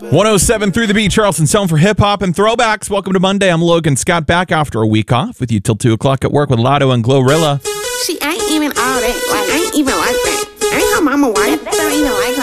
107 through the beat, Charleston's home for hip hop and throwbacks. Welcome to Monday. I'm Logan Scott, back after a week off with you till 2 o'clock at work with Lotto and Glorilla. She ain't even all that. Like, I ain't even like that. Ain't her mama wife. Don't even like her.